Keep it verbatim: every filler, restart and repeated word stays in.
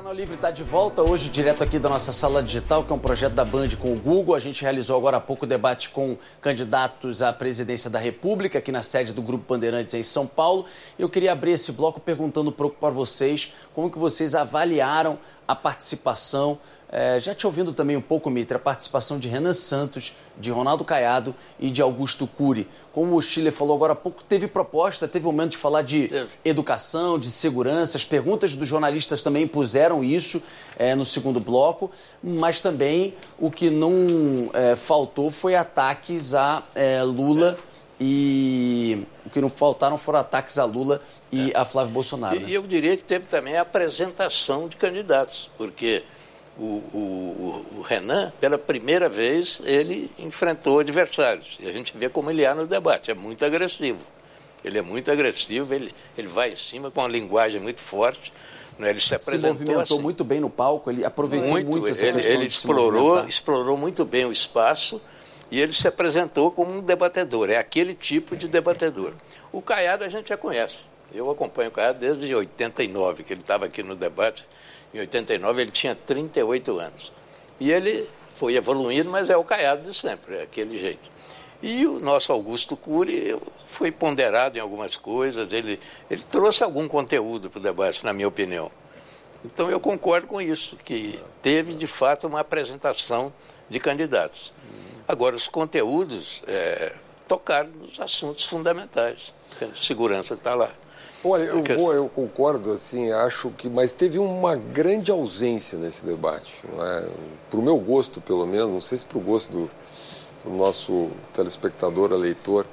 Canal Livre está de volta hoje, direto aqui da nossa sala digital, que é um projeto da Band com o Google. A gente realizou agora há pouco o debate com candidatos à presidência da República, aqui na sede do Grupo Bandeirantes em São Paulo. Eu queria abrir esse bloco perguntando um pouco para vocês como que vocês avaliaram a participação. É, já te ouvindo também um pouco, Mitre, a participação de Renan Santos, de Ronaldo Caiado e de Augusto Cury. Como o Schiller falou agora há pouco, teve proposta, teve um momento de falar de educação, de segurança. As perguntas dos jornalistas também puseram isso é, no segundo bloco, mas também o que não é, faltou foi ataques a é, Lula e... O que não faltaram foram ataques a Lula e é. a Flávio Bolsonaro. E né? eu diria que teve também a apresentação de candidatos, porque... O, o, o Renan, pela primeira vez, ele enfrentou adversários. E a gente vê como ele é no debate, é muito agressivo. Ele é muito agressivo, ele, ele vai em cima com uma linguagem muito forte. Né? Ele se apresentou se movimentou assim. muito bem no palco, ele aproveitou muito, muito essa ele, questão ele de se explorou, explorou muito bem o espaço e ele se apresentou como um debatedor. É aquele tipo de debatedor. O Caiado a gente já conhece. Eu acompanho o Caiado desde oitenta e nove, que ele estava aqui no debate. Em oitenta e nove ele tinha trinta e oito anos. E ele foi evoluindo, mas é o Caiado de sempre, é aquele jeito. E o nosso Augusto Cury foi ponderado em algumas coisas, ele, ele trouxe algum conteúdo para o debate, na minha opinião. Então eu concordo com isso, que teve de fato uma apresentação de candidatos. Agora, os conteúdos é, tocaram nos assuntos fundamentais. A segurança está lá. Olha, eu, vou, eu concordo, assim, acho que... Mas teve uma grande ausência nesse debate. Não é? Para o meu gosto, pelo menos, não sei se para o gosto do, do nosso telespectador, eleitor,